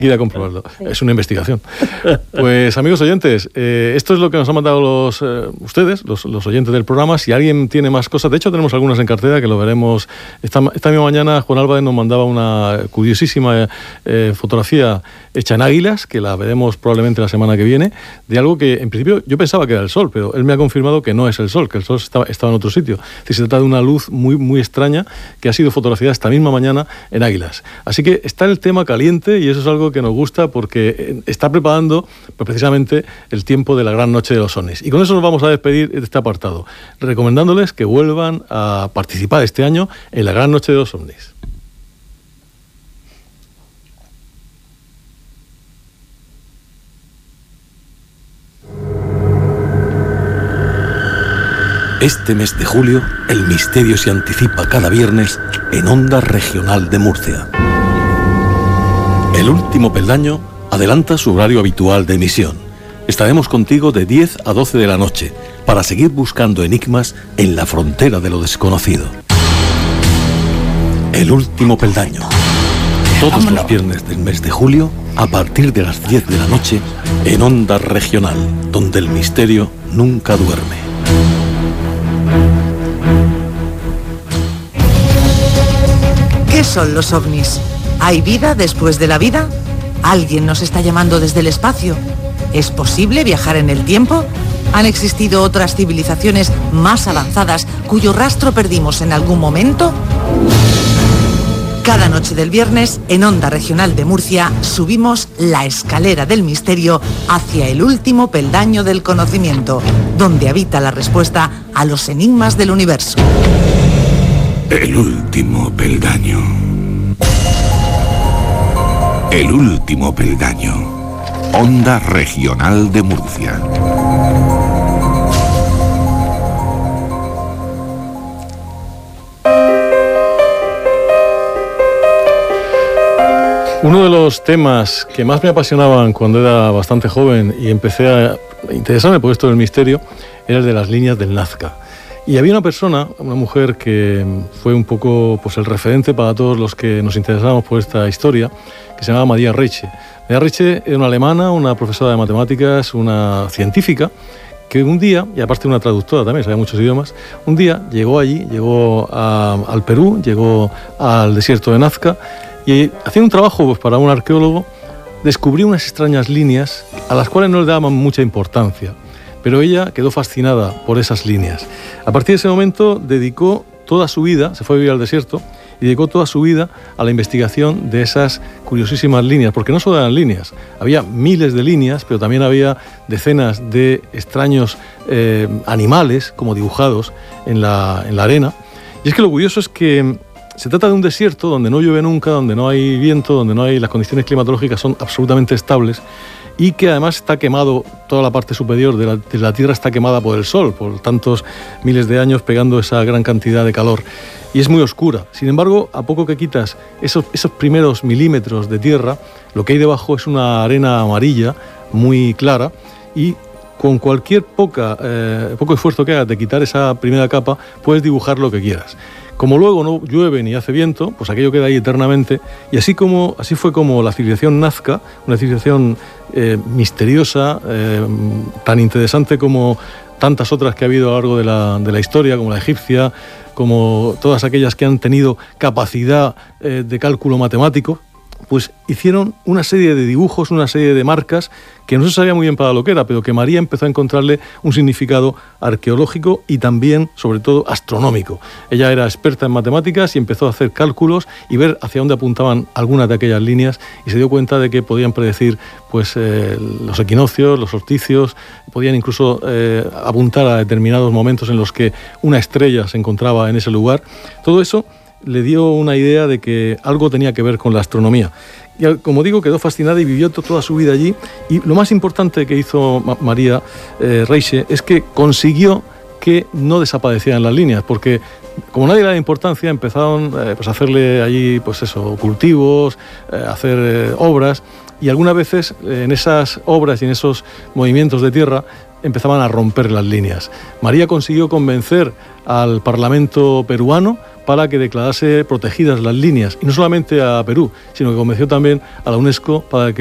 Ir a comprobarlo. Sí. Es una investigación. Pues, amigos oyentes, esto es lo que nos han mandado ustedes, los oyentes del programa. Si alguien tiene más cosas, de hecho tenemos algunas en cartera que lo veremos. Esta misma mañana Juan Álvarez nos mandaba una curiosísima fotografía hecha en águilas, que la veremos probablemente la semana que viene, de algo que en principio yo pensaba que era el sol, pero él me ha confirmado que no es el sol, que el sol estaba en otro sitio. Es decir, se trata de una luz muy, muy extraña que ha sido fotografiada esta misma mañana en águilas. Así que está el tema caliente y eso es algo que nos gusta porque está preparando pues, precisamente el tiempo de la gran noche de los ovnis. Y con eso nos vamos a despedir de este apartado, recomendándoles que vuelvan a participar este año en la gran noche de los ovnis. Este mes de julio, el misterio se anticipa cada viernes en Onda Regional de Murcia. El último peldaño adelanta su horario habitual de emisión. Estaremos contigo de 10 a 12 de la noche para seguir buscando enigmas en la frontera de lo desconocido. El último peldaño. Todos los viernes del mes de julio, a partir de las 10 de la noche, en Onda Regional, donde el misterio nunca duerme. ¿Qué son los ovnis? ¿Hay vida después de la vida? ¿Alguien nos está llamando desde el espacio? ¿Es posible viajar en el tiempo? ¿Han existido otras civilizaciones más avanzadas cuyo rastro perdimos en algún momento? Cada noche del viernes, en Onda Regional de Murcia, subimos la escalera del misterio hacia el último peldaño del conocimiento, donde habita la respuesta a los enigmas del universo. El último peldaño. El último peldaño. Onda Regional de Murcia. Uno de los temas que más me apasionaban cuando era bastante joven y empecé a interesarme por esto del misterio era el de las líneas del Nazca. Y había una persona, una mujer que fue un poco pues, el referente para todos los que nos interesábamos por esta historia, que se llamaba María Reiche. María Reiche era una alemana, una profesora de matemáticas, una científica, que un día, y aparte una traductora también, sabía muchos idiomas, un día llegó allí, llegó al Perú, llegó al desierto de Nazca, y haciendo un trabajo pues, para un arqueólogo, descubrió unas extrañas líneas a las cuales no le daban mucha importancia. Pero ella quedó fascinada por esas líneas. A partir de ese momento dedicó toda su vida, se fue a vivir al desierto, y dedicó toda su vida a la investigación de esas curiosísimas líneas, porque no solo eran líneas, había miles de líneas, pero también había decenas de extraños animales, como dibujados en la arena. Y es que lo curioso es que se trata de un desierto donde no llueve nunca, donde no hay viento, donde no hay, las condiciones climatológicas son absolutamente estables, y que además está quemado, toda la parte superior de la Tierra está quemada por el Sol, por tantos miles de años pegando esa gran cantidad de calor, y es muy oscura. Sin embargo, a poco que quitas esos primeros milímetros de tierra, lo que hay debajo es una arena amarilla muy clara, y con cualquier poco esfuerzo que hagas de quitar esa primera capa, puedes dibujar lo que quieras. Como luego no llueve ni hace viento, pues aquello queda ahí eternamente, y así fue como la civilización nazca, una civilización misteriosa, tan interesante como tantas otras que ha habido a lo largo de la historia, como la egipcia, como todas aquellas que han tenido capacidad de cálculo matemático, pues hicieron una serie de dibujos, una serie de marcas que no se sabía muy bien para lo que era, pero que María empezó a encontrarle un significado arqueológico y también, sobre todo, astronómico. Ella era experta en matemáticas y empezó a hacer cálculos y ver hacia dónde apuntaban algunas de aquellas líneas, y se dio cuenta de que podían predecir pues, los equinoccios, los solsticios, podían incluso apuntar a determinados momentos en los que una estrella se encontraba en ese lugar. Todo eso le dio una idea de que algo tenía que ver con la astronomía. Y como digo, quedó fascinada y vivió toda su vida allí. Y lo más importante que hizo María Reiche es que consiguió que no desaparecieran las líneas, porque como nadie le da importancia, empezaron pues a hacerle allí pues eso, cultivos, hacer obras, y algunas veces en esas obras y en esos movimientos de tierra empezaban a romper las líneas. María consiguió convencer al Parlamento peruano para que declarase protegidas las líneas, y no solamente a Perú, sino que convenció también a la UNESCO para que